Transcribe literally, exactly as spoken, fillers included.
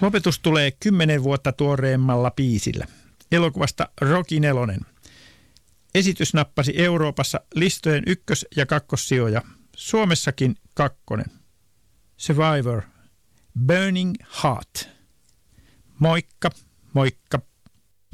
Lopetus tulee kymmenen vuotta tuoreemmalla biisillä. Elokuvasta Rocky nelonen. Esitys nappasi Euroopassa listojen ykkös- ja kakkossijoja. Suomessakin kakkonen. Survivor. Burning Heart. Moikka, moikka.